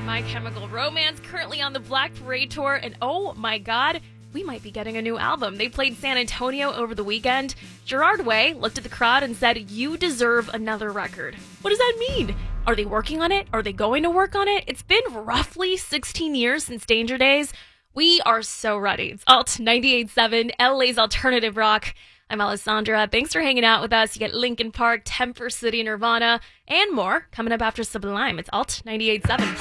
My Chemical Romance, currently on the Black Parade Tour, and oh my god, we might be getting a new album. They played San Antonio over the weekend. Gerard Way looked at the crowd and said, "You deserve another record." What does that mean? Are they working on it? Are they going to work on it? It's been roughly 16 years since Danger Days. We are so ready. It's Alt 98.7, LA's alternative rock. I'm Alessandra. Thanks for hanging out with us. You get Linkin Park, Temper City, Nirvana, and more coming up after Sublime. It's Alt 98.7.